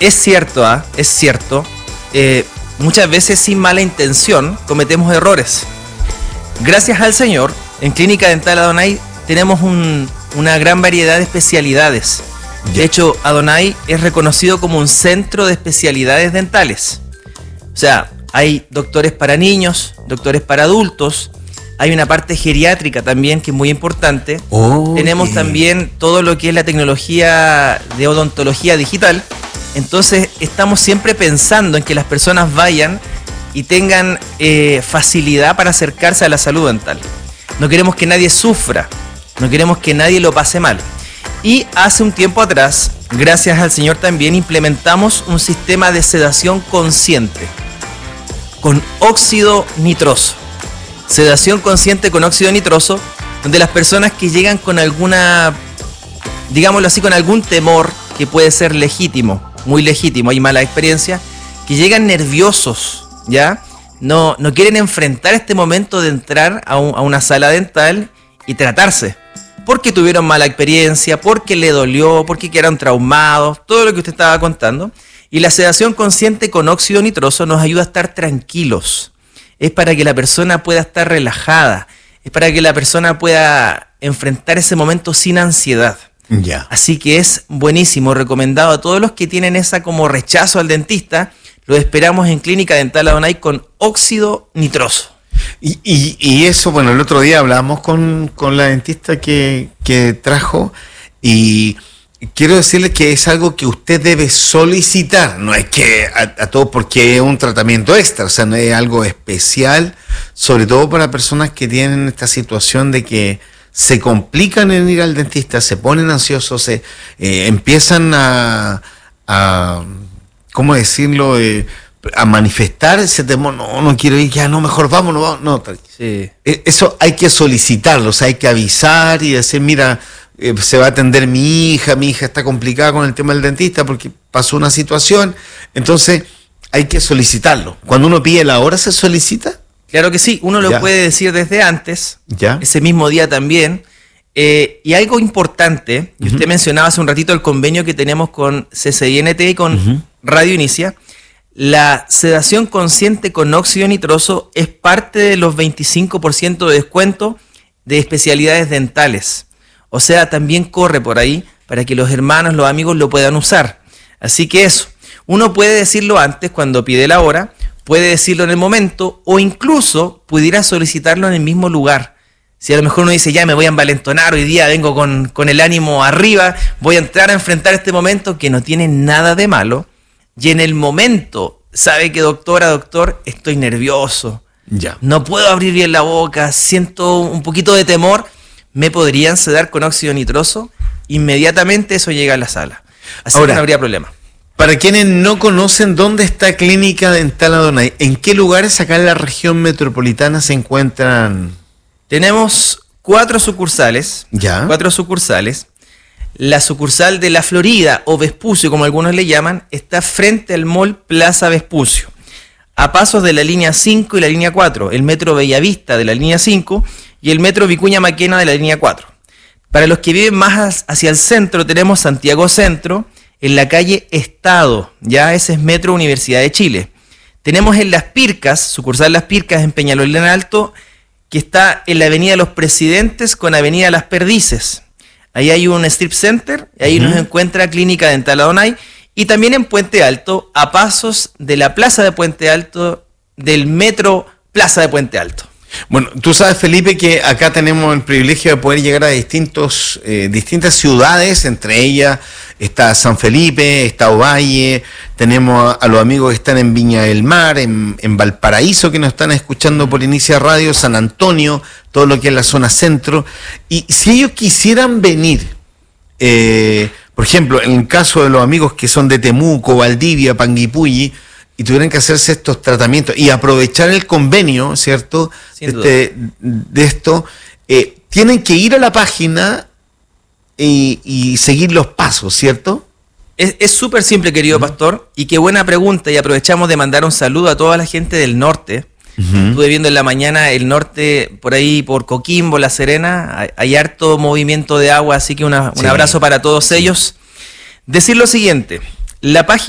Es cierto, es cierto. Muchas veces sin mala intención cometemos errores. Gracias al Señor, en Clínica Dental Adonai tenemos una gran variedad de especialidades. De hecho, Adonai es reconocido como un centro de especialidades dentales. O sea, hay doctores para niños, doctores para adultos, hay una parte geriátrica también que es muy importante. Tenemos también todo lo que es la tecnología de odontología digital. Entonces estamos siempre pensando en que las personas vayan y tengan facilidad para acercarse a la salud dental. No queremos que nadie sufra, no queremos que nadie lo pase mal. Y hace un tiempo atrás, gracias al Señor también, implementamos un sistema de sedación consciente con óxido nitroso. Sedación consciente con óxido nitroso, donde las personas que llegan con alguna, digámoslo así, con algún temor que puede ser legítimo, muy legítimo, hay mala experiencia, que llegan nerviosos, ¿ya? No quieren enfrentar este momento de entrar a una sala dental y tratarse. Porque tuvieron mala experiencia, porque le dolió, porque quedaron traumados, todo lo que usted estaba contando. Y la sedación consciente con óxido nitroso nos ayuda a estar tranquilos. Es para que la persona pueda estar relajada. Es para que la persona pueda enfrentar ese momento sin ansiedad. Ya. Así que es buenísimo, recomendado a todos los que tienen esa como rechazo al dentista. Lo esperamos en Clínica Dental Adonai con óxido nitroso. Y eso, bueno, el otro día hablamos con la dentista que trajo y quiero decirle que es algo que usted debe solicitar, no es que a todos, porque es un tratamiento extra, o sea, no es algo especial, sobre todo para personas que tienen esta situación de que se complican en ir al dentista, se ponen ansiosos, empiezan a ¿cómo decirlo? A manifestar ese temor, no quiero ir, ya no, mejor vámonos, no. Sí. Eso hay que solicitarlo, o sea, hay que avisar y decir, mira, se va a atender mi hija está complicada con el tema del dentista porque pasó una situación, entonces hay que solicitarlo. Cuando uno pide la hora, ¿se solicita? Claro que sí, uno lo puede decir desde antes, ya, ese mismo día también. Y algo importante, que usted mencionaba hace un ratito, el convenio que tenemos con CCINT y con Radio Inicia. La sedación consciente con óxido nitroso es parte de los 25% de descuento de especialidades dentales. O sea, también corre por ahí para que los hermanos, los amigos lo puedan usar. Así que eso, uno puede decirlo antes cuando pide la hora, puede decirlo en el momento o incluso pudiera solicitarlo en el mismo lugar. Si a lo mejor uno dice, ya me voy a envalentonar, hoy día vengo con el ánimo arriba, voy a entrar a enfrentar este momento que no tiene nada de malo. Y en el momento, sabe que doctor, estoy nervioso, no puedo abrir bien la boca, siento un poquito de temor, me podrían sedar con óxido nitroso, inmediatamente eso llega a la sala. Así que no habría problema. Para quienes no conocen dónde está Clínica Dental Adonai, ¿en qué lugares acá en la región metropolitana se encuentran? Tenemos 4 sucursales. Ya. 4 sucursales. La sucursal de La Florida, o Vespucio, como algunos le llaman, está frente al Mall Plaza Vespucio, a pasos de la línea 5 y la línea 4, el metro Bellavista de la línea 5 y el metro Vicuña Maquena de la línea 4. Para los que viven más hacia el centro, tenemos Santiago Centro, en la calle Estado, ya ese es metro Universidad de Chile. Tenemos en Las Pircas, sucursal Las Pircas en Peñalolén Alto, que está en la avenida Los Presidentes con avenida Las Perdices. Ahí hay un strip center, y ahí nos encuentra Clínica Dental Adonai. Y también en Puente Alto, a pasos de la Plaza de Puente Alto, del metro Plaza de Puente Alto. Bueno, tú sabes, Felipe, que acá tenemos el privilegio de poder llegar a distintas ciudades, entre ellas está San Felipe, está Ovalle, tenemos a los amigos que están en Viña del Mar, en Valparaíso, que nos están escuchando por Inicia Radio, San Antonio, todo lo que es la zona centro. Y si ellos quisieran venir, por ejemplo, en el caso de los amigos que son de Temuco, Valdivia, Panguipulli, y tuvieran que hacerse estos tratamientos y aprovechar el convenio, ¿cierto? De esto, tienen que ir a la página y seguir los pasos, ¿cierto? Es súper simple, querido pastor, y qué buena pregunta, y aprovechamos de mandar un saludo a toda la gente del norte. Estuve viendo en la mañana el norte, por ahí por Coquimbo, La Serena, hay harto movimiento de agua, así que un abrazo para todos ellos. Decir lo siguiente, la página